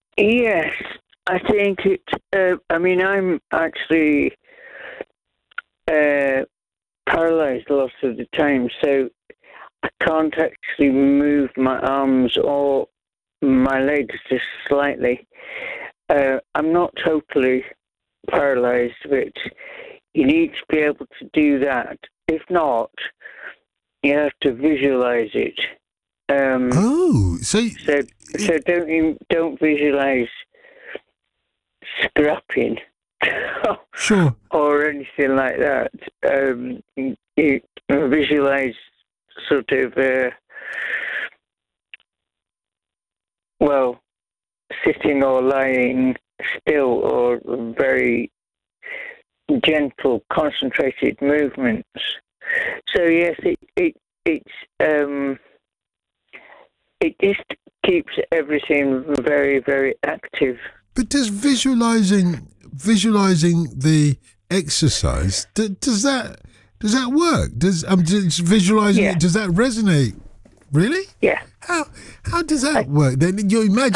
Yes, I think it. I mean, I'm actually paralyzed lots of the time, so I can't actually move my arms or my legs just slightly. I'm not totally paralyzed, but you need to be able to do that. If not, you have to visualize it. Oh, so So don't visualize scrapping sure. or anything like that. You visualize sort of well, sitting or lying still, or very gentle, concentrated movements. So yes, it just keeps everything very, very active. But does visualizing the exercise does that work? Does visualizing Yeah, it, does that resonate? Really? yeah. How does I, that work? Then you're